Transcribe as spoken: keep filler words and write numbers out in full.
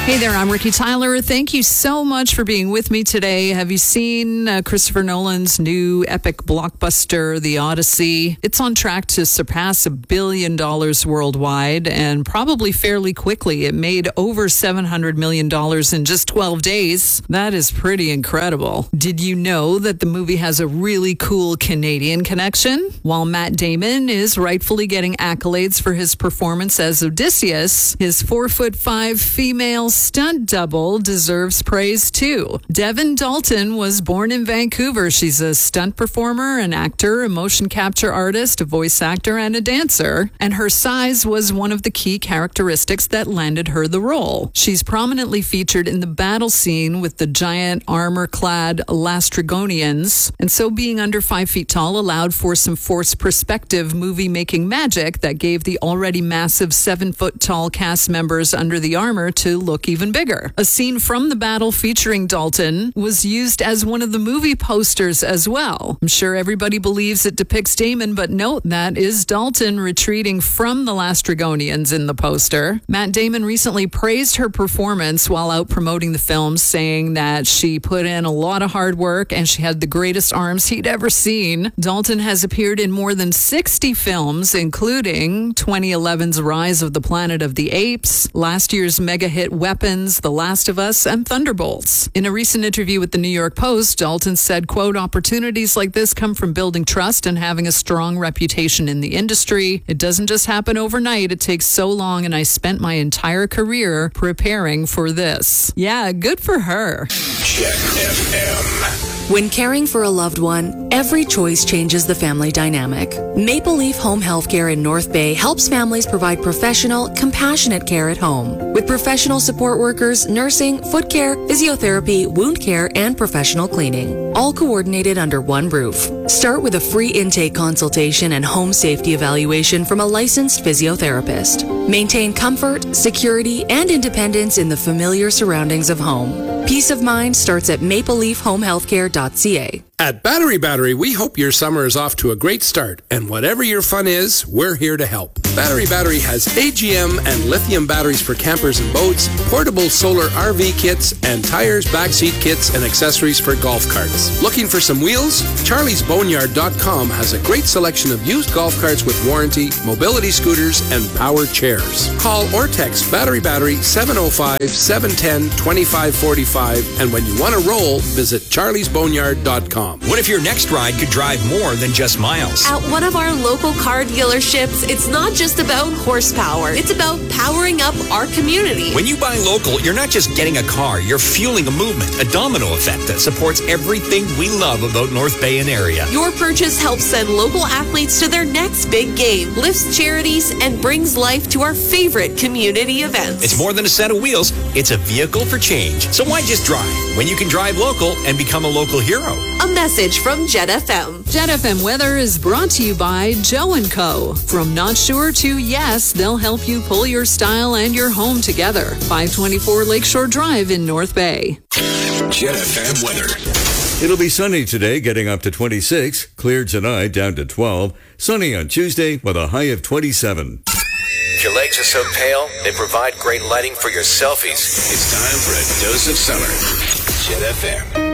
Hey there, I'm Ricky Tyler. Thank you so much for being with me today. Have you seen uh, Christopher Nolan's new epic blockbuster, The Odyssey? It's on track to surpass a billion dollars worldwide and probably fairly quickly. It made over seven hundred million dollars in just twelve days. That is pretty incredible. Did you know that the movie has a really cool Canadian connection? While Matt Damon is rightfully getting accolades for his performance as Odysseus, his four foot five female stunt double deserves praise too. Devin Dalton was born in Vancouver. She's a stunt performer, an actor, a motion capture artist, a voice actor, and a dancer. And her size was one of the key characteristics that landed her the role. She's prominently featured in the battle scene with the giant armor-clad Lastrygonians. And so being under five feet tall allowed for some forced perspective movie-making magic that gave the already massive seven-foot-tall cast members under the armor to look even bigger. A scene from the battle featuring Dalton was used as one of the movie posters as well. I'm sure everybody believes it depicts Damon, but note that is Dalton retreating from the Lastrygonians in the poster. Matt Damon recently praised her performance while out promoting the film, saying that she put in a lot of hard work and she had the greatest arms he'd ever seen. Dalton has appeared in more than sixty films, including twenty eleven's Rise of the Planet of the Apes, last year's mega hit Weapons, The Last of Us, and Thunderbolts. In a recent interview with the New York Post, Dalton said, quote, "Opportunities like this come from building trust and having a strong reputation in the industry. It doesn't just happen overnight. It takes so long, and I spent my entire career preparing for this." Yeah, good for her. Check F M. When caring for a loved one, every choice changes the family dynamic. Maple Leaf Home Healthcare in North Bay helps families provide professional, compassionate care at home. With professional support workers, nursing, foot care, physiotherapy, wound care, and professional cleaning, all coordinated under one roof. Start with a free intake consultation and home safety evaluation from a licensed physiotherapist. Maintain comfort, security, and independence in the familiar surroundings of home. Peace of mind starts at maple leaf home healthcare dot c a. At Battery Battery, we hope your summer is off to a great start, and whatever your fun is, we're here to help. Battery Battery has A G M and lithium batteries for campers and boats, portable solar R V kits, and tires, backseat kits, and accessories for golf carts. Looking for some wheels? Charlies Boneyard dot com has a great selection of used golf carts with warranty, mobility scooters, and power chairs. Call or text Battery Battery seven oh five, seven one oh, two five four five, and when you want to roll, visit Charlies Boneyard dot com. What if your next ride could drive more than just miles? At one of our local car dealerships, it's not just about horsepower. It's about powering up our community. When you buy local, you're not just getting a car, you're fueling a movement, a domino effect that supports everything we love about North Bay and area. Your purchase helps send local athletes to their next big game, lifts charities, and brings life to our favorite community events. It's more than a set of wheels, it's a vehicle for change. So why just drive when you can drive local and become a local hero? A message from Jet F M. Jet F M weather is brought to you by Joe and Co. From not sure to yes, they'll help you pull your style and your home together. five twenty-four Lakeshore Drive in North Bay. Jet F M weather. It'll be sunny today, getting up to twenty-six. Clear tonight, down to twelve. Sunny on Tuesday with a high of twenty-seven. If your legs are so pale, they provide great lighting for your selfies. It's time for a dose of summer. Jet F M.